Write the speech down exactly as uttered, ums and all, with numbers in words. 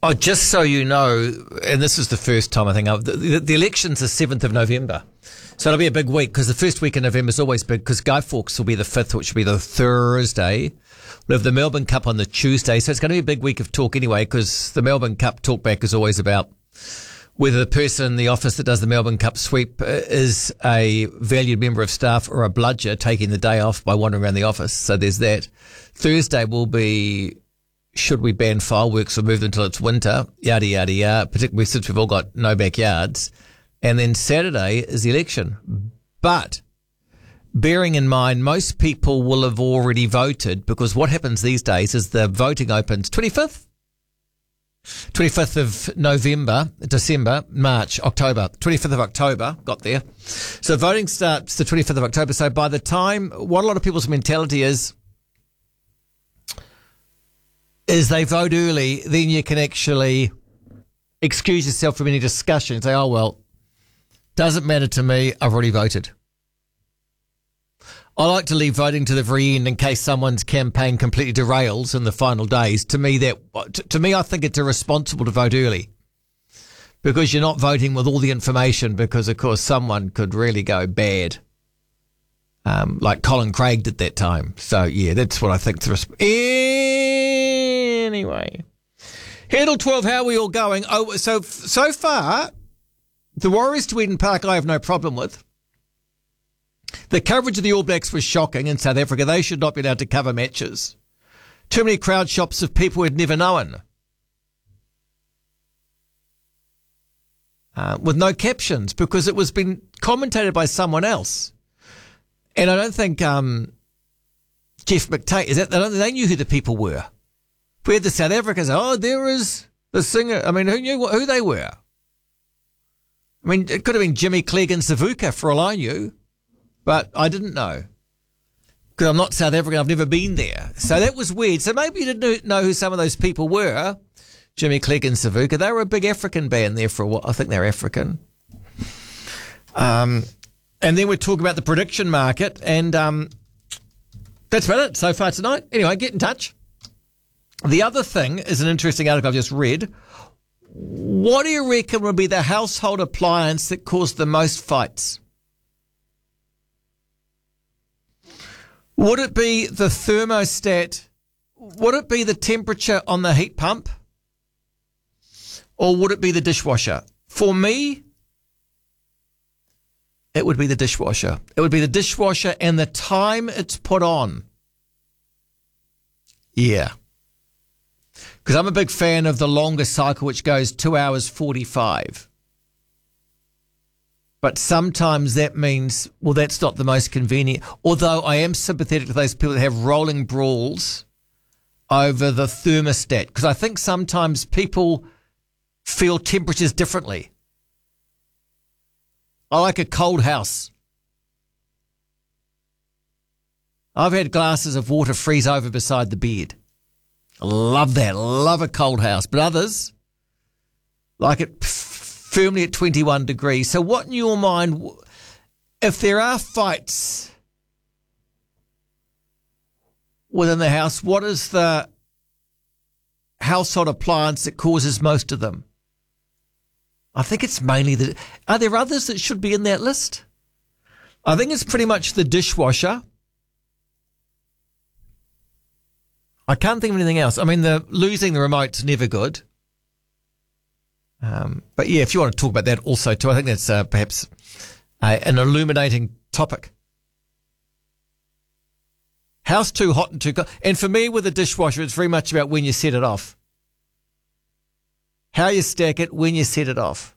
Oh, just so you know, and this is the first time I think I've, the, the, the election's the seventh of November. So it'll be a big week because the first week in November is always big because Guy Fawkes will be the fifth, which will be the Thursday. We'll have the Melbourne Cup on the Tuesday. So it's going to be a big week of talk anyway because the Melbourne Cup talkback is always about whether the person in the office that does the Melbourne Cup sweep is a valued member of staff or a bludger taking the day off by wandering around the office. So there's that. Thursday will be, should we ban fireworks or move them until it's winter? Yada, yada, yada, particularly since we've all got no backyards. And then Saturday is the election. But bearing in mind, most people will have already voted because what happens these days is the voting opens twenty-fifth? twenty-fifth of November, December, March, October. twenty-fifth of October, got there. So voting starts the twenty-fifth of October. So by the time, what a lot of people's mentality is, is they vote early, then you can actually excuse yourself from any discussion and say, oh, well, doesn't matter to me, I've already voted. I like to leave voting to the very end in case someone's campaign completely derails in the final days. To me, that to me, I think it's irresponsible to vote early because you're not voting with all the information because, of course, someone could really go bad, um, like Colin Craig did that time. So, yeah, that's what I think. The resp- anyway, Handle twelve, how are we all going? Oh, so so far, the Warriors to Eden Park I have no problem with. The coverage of the All Blacks was shocking in South Africa. They should not be allowed to cover matches. Too many crowd shots of people we'd never known. Uh, with no captions because it was been commentated by someone else. And I don't think um, Jeff McTate, is that, I don't think they knew who the people were. We had the South Africans, oh, there is the singer. I mean, who knew who they were? I mean, it could have been Jimmy Clegg and Savuka for all I knew. But I didn't know because I'm not South African. I've never been there. So that was weird. So maybe you didn't know who some of those people were. Jimmy Clegg and Savuka. They were a big African band there for a while. I think they're African. Um, and then we're talking about the prediction market. And um, that's about it so far tonight. Anyway, get in touch. The other thing is an interesting article I've just read. What do you reckon would be the household appliance that caused the most fights? Would it be the thermostat? Would it be the temperature on the heat pump? Or would it be the dishwasher? For me, it would be the dishwasher. It would be the dishwasher and the time it's put on. Yeah. Because I'm a big fan of the longer cycle, which goes two hours forty-five. But sometimes that means, well, that's not the most convenient. Although I am sympathetic to those people that have rolling brawls over the thermostat. Because I think sometimes people feel temperatures differently. I like a cold house. I've had glasses of water freeze over beside the bed. I love that. Love a cold house. But others like it firmly at twenty-one degrees. So what in your mind, if there are fights within the house, what is the household appliance that causes most of them? I think it's mainly the... Are there others that should be in that list? I think it's pretty much the dishwasher. I can't think of anything else. I mean, the losing the remote's never good. Um, but yeah, if you want to talk about that also too, I think that's uh, perhaps uh, an illuminating topic. House too hot and too cold. And for me with the dishwasher, it's very much about when you set it off. How you stack it, when you set it off.